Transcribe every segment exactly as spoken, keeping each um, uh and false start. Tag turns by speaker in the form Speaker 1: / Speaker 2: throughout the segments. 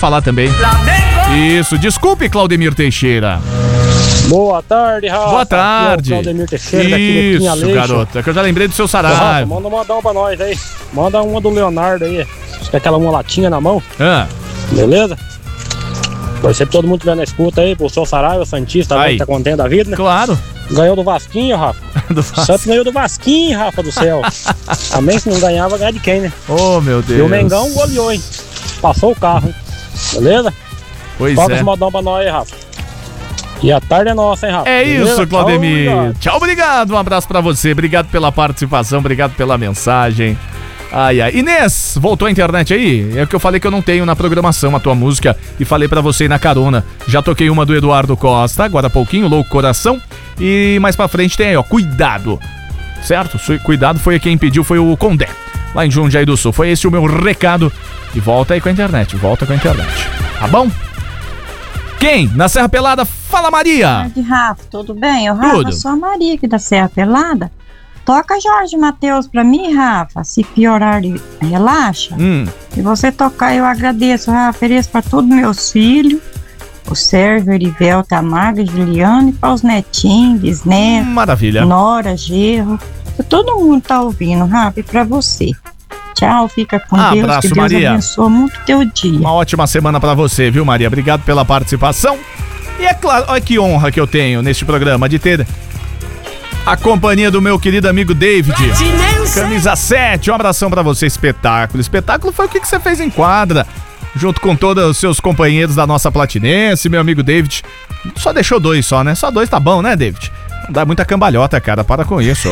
Speaker 1: falar também. Isso, desculpe, Claudemir Teixeira.
Speaker 2: Boa tarde, Rafa.
Speaker 1: Boa tarde.
Speaker 2: Aqui é o Claudemir Teixeira, daqui
Speaker 1: Isso,
Speaker 2: Aleixo.
Speaker 1: garoto. É que eu já lembrei do seu Saraiva.
Speaker 2: Rafa, manda uma dá uma pra nós aí. Manda uma do Leonardo aí. Com aquela mulatinha na mão.
Speaker 1: Ah.
Speaker 2: Beleza? Torcer pra todo mundo que estiver na escuta aí, pro seu Saraiva, o Santista,
Speaker 1: Aí.
Speaker 2: que tá contente da vida, né?
Speaker 1: Claro.
Speaker 2: Ganhou do Vasquinho, Rafa.
Speaker 1: Do
Speaker 2: O Santos ganhou do Vasquinho, Rafa do céu. Também se não ganhava, ganhar de quem, né?
Speaker 1: Oh, meu Deus.
Speaker 2: E o Mengão goleou, hein? Passou o carro, hein? Beleza?
Speaker 1: Pois
Speaker 2: Toca
Speaker 1: é.
Speaker 2: os modão pra nós aí, Rafa. E a tarde é nossa, hein, Rafa?
Speaker 1: É
Speaker 2: Beleza?
Speaker 1: isso, Claudemir.
Speaker 2: Tchau, obrigado.
Speaker 1: Tchau, obrigado. Um abraço pra você. Obrigado pela participação, obrigado pela mensagem. Ai, ai. Inês, voltou a internet aí? É o que eu falei que eu não tenho na programação a tua música e falei pra você ir na carona. Já toquei uma do Eduardo Costa, agora há pouquinho, Louco Coração. E mais pra frente tem aí, ó, Cuidado. Certo? Cuidado foi quem pediu, foi o Condé, lá em Jundiaí do Sul. Foi esse o meu recado. E volta aí com a internet, volta com a internet. Tá bom? Quem? Na Serra Pelada, fala Maria!
Speaker 3: Boa tarde, Rafa, tudo bem? Eu, Rafa,
Speaker 1: Tudo.
Speaker 3: sou a Maria aqui da Serra Pelada. Toca Jorge Mateus pra mim, Rafa. Se piorar, relaxa.
Speaker 1: Hum.
Speaker 3: Se você tocar, eu agradeço, Rafa. Ofereço pra todos meus filhos. O Sérgio, Erivelta, a Maga, Juliano e para os netinhos, bisnetos,
Speaker 1: Maravilha.
Speaker 3: Nora, Gerro. Todo mundo tá ouvindo, Rafa, e pra você. Tchau, fica com
Speaker 1: Abraço,
Speaker 3: Deus, que Deus
Speaker 1: Maria.
Speaker 3: abençoe muito teu dia.
Speaker 1: Uma ótima semana pra você, viu, Maria? Obrigado pela participação. E é claro, olha que honra que eu tenho neste programa de ter a companhia do meu querido amigo David. Camisa sete, um abração pra você, espetáculo. Espetáculo foi o que que você fez em quadra, junto com todos os seus companheiros da nossa Platinense, meu amigo David. Só deixou dois só, né? Só dois tá bom, né, David? Não dá muita cambalhota, cara, para com isso.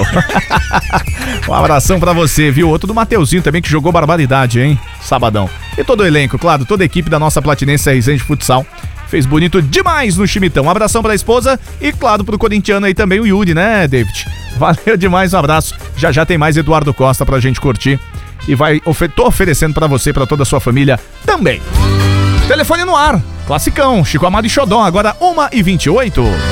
Speaker 1: Um abração pra você, viu? Outro do Mateuzinho também, que jogou barbaridade, hein? Sabadão. E todo o elenco, claro, toda a equipe da nossa Platinense R cem de Futsal. Fez bonito demais no Chimitão. Um abração pra esposa e, claro, pro corintiano aí também, o Yuri, né, David? Valeu demais, um abraço. Já já tem mais Eduardo Costa pra gente curtir. E vai, ofe- tô oferecendo pra você e pra toda a sua família também. Telefone no ar. Classicão, Chico Amado e Xodó, agora uma e vinte e oito.